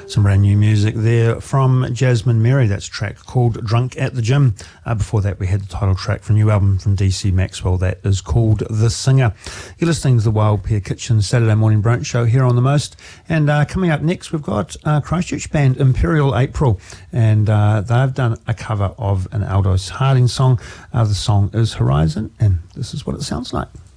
Some brand new music there from Jasmine Mary. That's a track called Drunk at the Gym. Before that, we had the title track from a new album from DC Maxwell that is called The Singer. You're listening to the Wild Pear Kitchen Saturday morning brunch show here on The Most. And coming up next, we've got Christchurch band Imperial April. And they've done a cover of an Aldous Harding song. The song is Horizon, and this is what it sounds like.